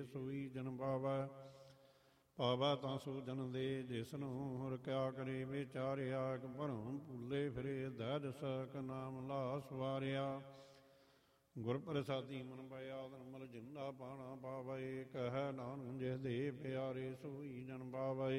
ਦੇ ਸੋਈ ਜਨ ਪਾਵੈ। ਪਾਵੈ ਤਾਂ ਸੋ ਜਨ ਦੇ ਜਿਸਨੂੰ ਹੋਰ ਕਿਆ ਕਰੇ ਵਿਚਾਰਿਆ। ਇੱਕ ਭਰਮ ਭੁੱਲੇ ਫਿਰੇ ਦਹਿ ਦਸਕ ਨਾਮ ਲਾ ਸਵਾਰਿਆ। ਗੁਰ ਪ੍ਰਸਾਦੀ ਮਨ ਪਾਇਆ ਨਿਰਮਲ ਜਿੰਦਾ ਪਾਣਾ ਪਾਵੈ। ਕਹਿ ਨਾਨਕ ਜਿਸ ਦੇ ਪਿਆਰੇ ਸੋਈ ਜਨ ਪਾਵੈ।